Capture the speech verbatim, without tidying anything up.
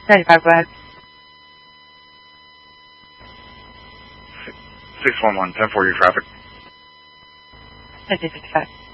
ninety-five, go ahead. six one one, ten four, your traffic. nineteen fifty-five.